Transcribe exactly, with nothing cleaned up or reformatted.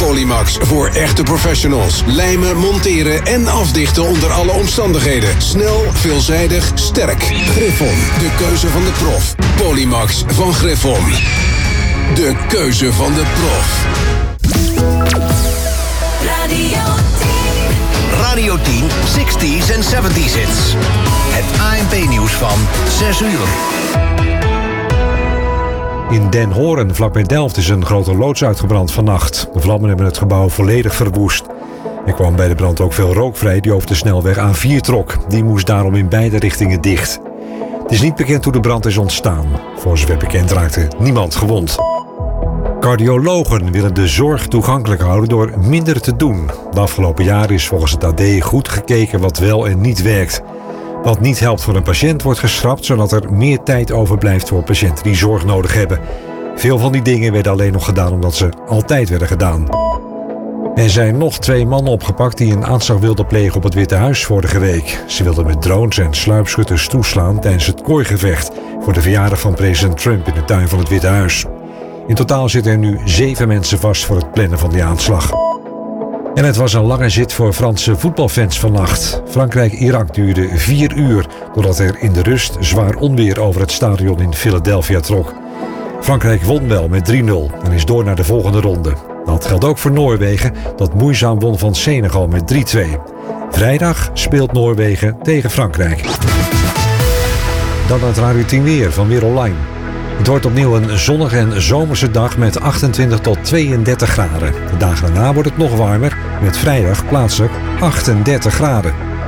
Polymax voor echte professionals. Lijmen, monteren en afdichten onder alle omstandigheden. Snel, veelzijdig, sterk. Griffon, de keuze van de prof. Polymax van Griffon. De keuze van de prof. Radio tien. Radio tien, zestig's en zeventig's hits. Het A N P-nieuws van zes uur. In Den Horen, vlakbij Delft, is een grote loods uitgebrand vannacht. De vlammen hebben het gebouw volledig verwoest. Er kwam bij de brand ook veel rook vrij die over de snelweg A vier trok. Die moest daarom in beide richtingen dicht. Het is niet bekend hoe de brand is ontstaan. Voor zover bekend raakte niemand gewond. Cardiologen willen de zorg toegankelijk houden door minder te doen. De afgelopen jaren is volgens het A D goed gekeken wat wel en niet werkt. Wat niet helpt voor een patiënt wordt geschrapt, zodat er meer tijd overblijft voor patiënten die zorg nodig hebben. Veel van die dingen werden alleen nog gedaan omdat ze altijd werden gedaan. Er zijn nog twee mannen opgepakt die een aanslag wilden plegen op het Witte Huis vorige week. Ze wilden met drones en sluipschutters toeslaan tijdens het kooigevecht voor de verjaardag van president Trump in de tuin van het Witte Huis. In totaal zitten er nu zeven mensen vast voor het plannen van die aanslag. En het was een lange zit voor Franse voetbalfans vannacht. Frankrijk-Irak duurde vier uur, doordat er in de rust zwaar onweer over het stadion in Philadelphia trok. Frankrijk won wel met drie nul en is door naar de volgende ronde. Dat geldt ook voor Noorwegen, dat moeizaam won van Senegal met drie twee. Vrijdag speelt Noorwegen tegen Frankrijk. Dan het Radio tien weer van Weer Online. Het wordt opnieuw een zonnige en zomerse dag met achtentwintig tot tweeëndertig graden. De dagen daarna wordt het nog warmer, met vrijdag plaatselijk achtendertig graden.